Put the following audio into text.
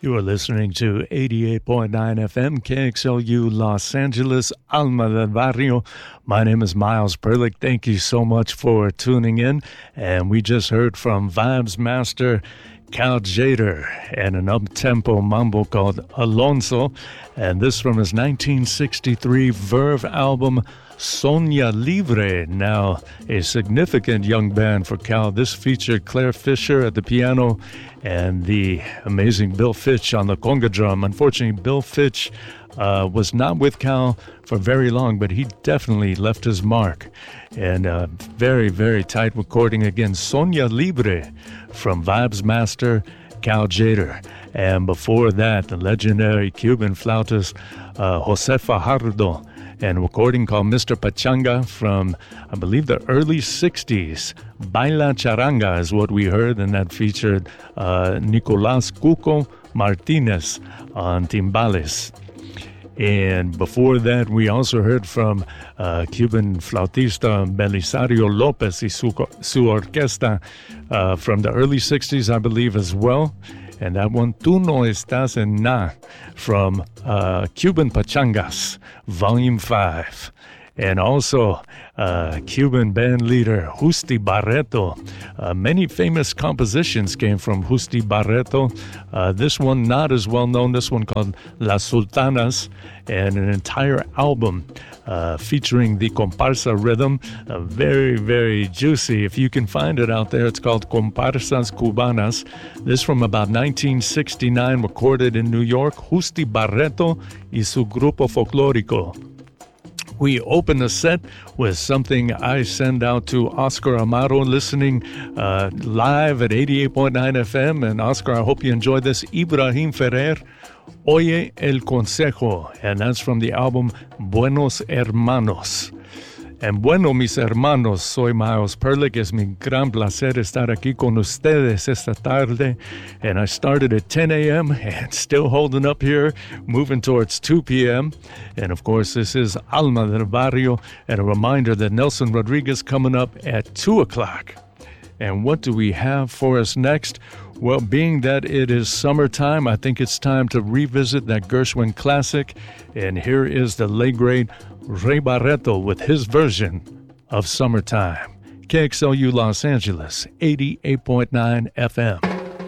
You are listening to 88.9 FM KXLU Los Angeles, Alma del Barrio. My name is Miles Perlick. Thank you so much for tuning in. And we just heard from Vibes Master Cal Tjader and an up-tempo mambo called Alonso. And this from his 1963 Verve album, Sonia Libre. Now, a significant young band for Cal. This featured Claire Fisher at the piano and the amazing Bill Fitch on the conga drum. Unfortunately, Bill Fitch was not with Cal for very long, but he definitely left his mark. And very, very tight recording again, Sonia Libre from Vibes Master Cal Tjader. And before that, the legendary Cuban flautist Jose Fajardo, and a recording called Mr. Pachanga from, I believe, the early 60s. Baila Charanga is what we heard, and that featured Nicolás Cuco Martinez on timbales. And before that, we also heard from Cuban flautista Belisario Lopez y su orquesta from the early 60s, I believe, as well. And that one, Tú no estás en na, from Cuban Pachangas, Volume 5. And also Cuban band leader Justi Barreto. Many famous compositions came from Justi Barreto. This one not as well known, this one called Las Sultanas, and an entire album featuring the comparsa rhythm. Very, very juicy. If you can find it out there, it's called Comparsas Cubanas. This from about 1969, recorded in New York. Justi Barreto y su grupo folclórico. We open the set with something I send out to Oscar Amaro, listening live at 88.9 FM. And Oscar, I hope you enjoy this. Ibrahim Ferrer, Oye el Consejo. And that's from the album Buenos Hermanos. And bueno, mis hermanos, soy Miles Perlick. Es mi gran placer estar aquí con ustedes esta tarde. And I started at 10 a.m. and still holding up here, moving towards 2 p.m. And of course, this is Alma del Barrio. And a reminder that Nelson Rodriguez coming up at 2 o'clock. And what do we have for us next? Well, being that it is summertime, I think it's time to revisit that Gershwin classic. And here is the late great Ray Barretto with his version of Summertime. KXLU Los Angeles, 88.9 FM.